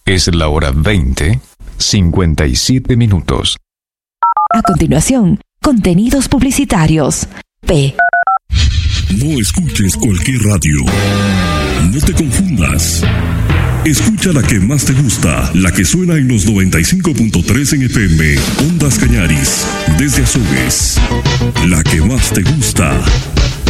Es la hora 20:57. A continuación, contenidos publicitarios. P. No escuches cualquier radio. No te confundas. Escucha la que más te gusta, la que suena en los 95.3 en FM, Ondas Cañaris, desde Azogues. La que más te gusta.